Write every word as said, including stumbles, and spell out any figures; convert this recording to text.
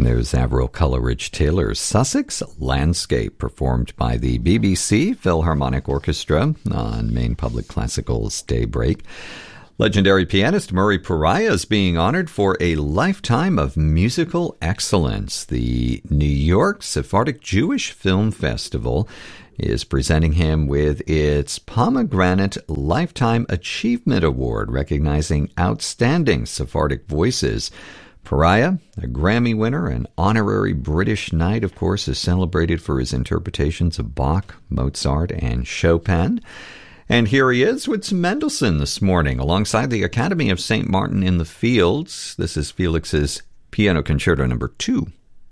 There's Avril Coleridge-Taylor's Sussex Landscape, performed by the B B C Philharmonic Orchestra on Maine Public Classical's Daybreak. Legendary pianist Murray Pariah is being honored for a lifetime of musical excellence. The New York Sephardic Jewish Film Festival is presenting him with its Pomegranate Lifetime Achievement Award, recognizing outstanding Sephardic voices. Pariah, a Grammy winner and honorary British Knight, of course, is celebrated for his interpretations of Bach, Mozart, and Chopin. And here he is with some Mendelssohn this morning, alongside the Academy of Saint Martin in the Fields. This is Felix's Piano Concerto number two.